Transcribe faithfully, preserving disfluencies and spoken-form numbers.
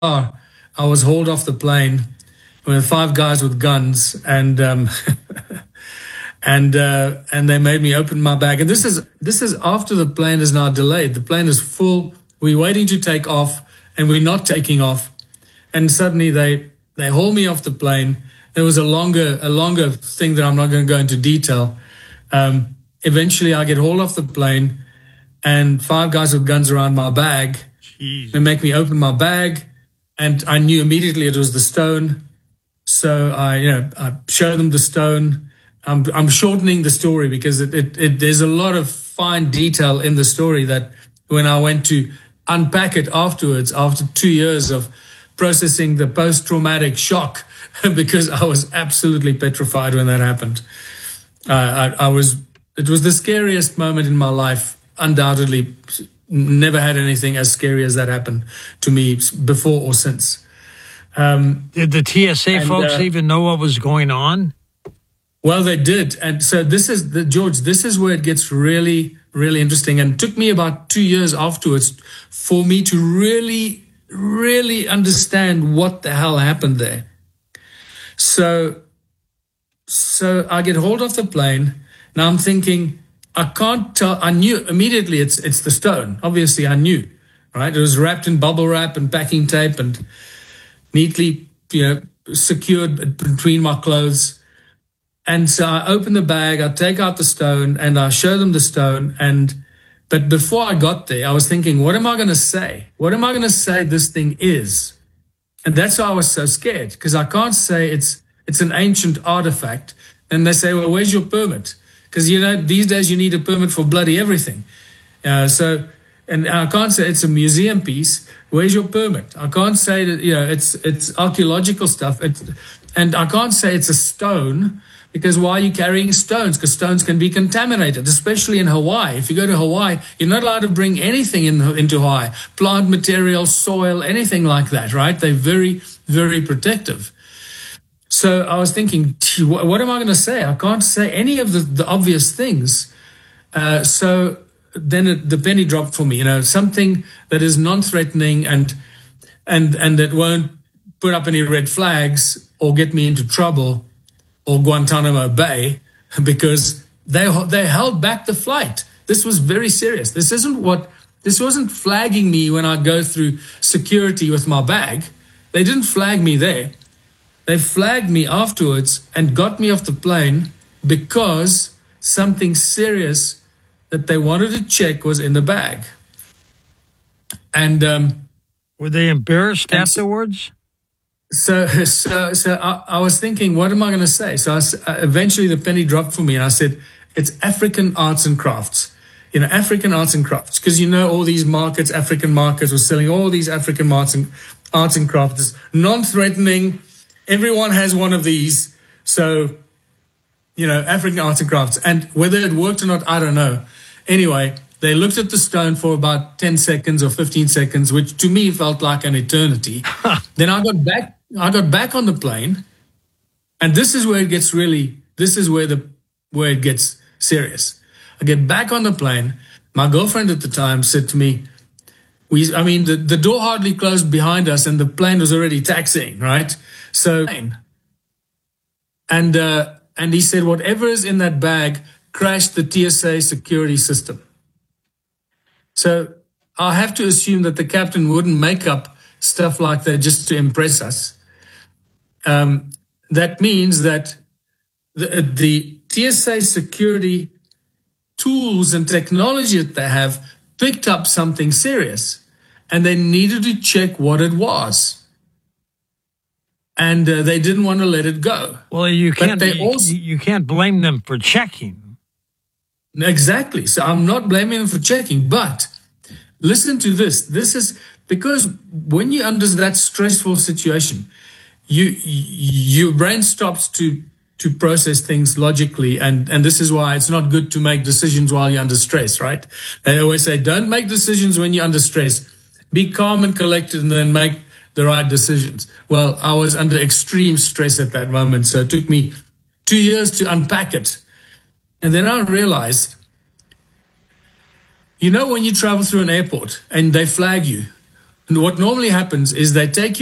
I was hauled off the plane with five guys with guns, and um, and uh, and they made me open my bag. And this is this is after the plane is now delayed. The plane is full. We're waiting to take off, and we're not taking off. And suddenly they they haul me off the plane. There was a longer a longer thing that I'm not going to go into detail. Um, eventually, I get hauled off the plane, and five guys with guns around my bag. Jeez. They make me open my bag. And I knew immediately it was the stone. So I, you know, I showed them the stone. I'm, I'm shortening the story because it, it, it, there's a lot of fine detail in the story that when I went to unpack it afterwards, after two years of processing the post-traumatic shock, because I was absolutely petrified when that happened. Uh, I, I was, it was the scariest moment in my life, undoubtedly. Never had anything as scary as that happen to me before or since. Um, did the T S A and, folks uh, even know what was going on? Well, they did. And so this is, the, George, this is where it gets really, really interesting. And it took me about two years afterwards for me to really, really understand what the hell happened there. So, so I get hauled off the plane. Now I'm thinking, I can't tell. I knew immediately it's it's the stone. Obviously, I knew, right? It was wrapped in bubble wrap and packing tape and neatly, you know, secured between my clothes. And so I open the bag, I take out the stone, and I show them the stone. And but before I got there, I was thinking, what am I going to say? What am I going to say this thing is? And that's why I was so scared, because I can't say it's it's an ancient artifact. And they say, well, where's your permit? Because, you know, these days you need a permit for bloody everything. Uh, so, and I can't say it's a museum piece. Where's your permit? I can't say that, you know, it's it's archaeological stuff. It's, and I can't say it's a stone, because why are you carrying stones? Because stones can be contaminated, especially in Hawaii. If you go to Hawaii, you're not allowed to bring anything in, into Hawaii. Plant material, soil, anything like that, right? They're very, very protective. So I was thinking, what am I going to say? I can't say any of the, the obvious things. Uh, so then it, the penny dropped for me, you know, something that is non-threatening and and and that won't put up any red flags or get me into trouble or Guantanamo Bay, because they they held back the flight. This was very serious. This isn't what this wasn't flagging me when I go through security with my bag. They didn't flag me there. They flagged me afterwards and got me off the plane because something serious that they wanted to check was in the bag. And um, were they embarrassed afterwards? So, so, so I, I was thinking, what am I going to say? So, I, uh, eventually, the penny dropped for me, and I said, "It's African arts and crafts." You know, African arts and crafts, because you know all these markets, African markets, were selling all these African arts and arts and crafts, non-threatening. Everyone has one of these. So, you know, African arts and crafts. And whether it worked or not, I don't know. Anyway, they looked at the stone for about ten seconds or fifteen seconds, which to me felt like an eternity. Then I got back, I got back on the plane. And this is where it gets really, this is where the, where it gets serious. I get back on the plane. My girlfriend at the time said to me, we, I mean, the, the door hardly closed behind us and the plane was already taxiing, right? So, and uh, and he said, whatever is in that bag crashed the T S A security system. So I have to assume that the captain wouldn't make up stuff like that just to impress us. Um, that means that the, the T S A security tools and technology that they have picked up something serious, and they needed to check what it was. And uh, they didn't want to let it go. Well, you can't. They you, also, you can't blame them for checking. Exactly. So I'm not blaming them for checking. But listen to this. This is because when you're under that stressful situation, you, you your brain stops to to process things logically, and and this is why it's not good to make decisions while you're under stress. Right? They always say, don't make decisions when you're under stress. Be calm and collected, and then make the right decisions. Well, I was under extreme stress at that moment, so it took me two years to unpack it. And then I realized, you know, when you travel through an airport and they flag you, what normally happens is they take you